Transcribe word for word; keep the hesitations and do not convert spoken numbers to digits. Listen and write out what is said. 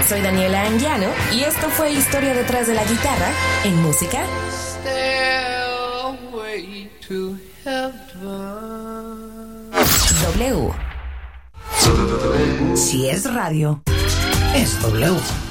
soy Daniela Anguiano y esto fue Historia detrás de la guitarra en música. Stairway to Heaven. W. Si es radio, es W.